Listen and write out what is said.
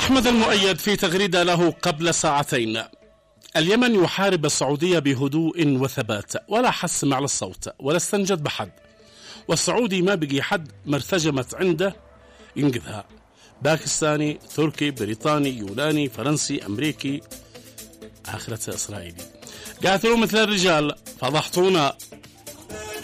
أحمد المؤيد في تغريدة له قبل ساعتين: اليمن يحارب السعودية بهدوء وثبات، ولا حسم على الصوت ولا استنجد بحد، والسعودي ما بقي حد مرتجمت عنده ينقذها، باكستاني، تركي، بريطاني، يوناني، فرنسي، أمريكي، آخرة إسرائيلي. قاتلوا مثل الرجال، فضحتونا